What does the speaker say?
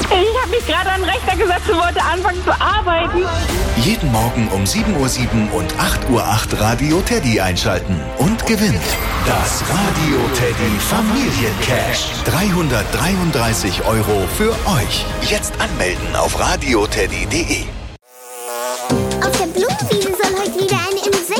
Ich habe mich gerade an den Rechner gesetzt und wollte anfangen zu arbeiten. Jeden Morgen um 7:07 Uhr und 8:08 Uhr Radio Teddy einschalten und gewinnt das Radio Teddy Familiencash. 333 € für euch. Jetzt anmelden auf radioteddy.de.